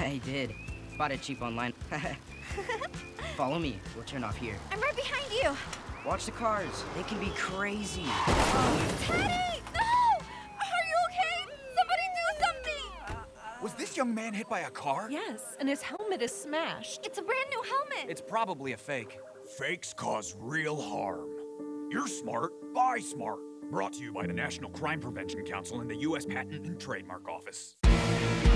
He did. Bought it cheap online. Follow me. We'll turn off here. I'm right behind you. Watch the cars. They can be crazy. Teddy! No! Are you okay? Somebody do something! Was this young man hit by a car? Yes, and his helmet is smashed. It's a brand new helmet. It's probably a fake. Fakes cause real harm. You're smart, buy smart. Brought to you by the National Crime Prevention Council and the U.S. Patent and Trademark Office.